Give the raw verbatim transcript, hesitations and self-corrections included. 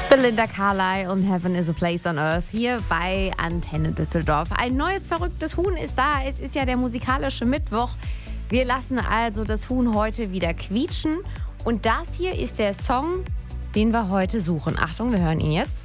Belinda Carlisle und Heaven is a Place on Earth hier bei Antenne Düsseldorf. Ein neues verrücktes Huhn ist da. Es ist ja der musikalische Mittwoch. Wir lassen also das Huhn heute wieder quietschen. Und das hier ist der Song, den wir heute suchen. Achtung, wir hören ihn jetzt.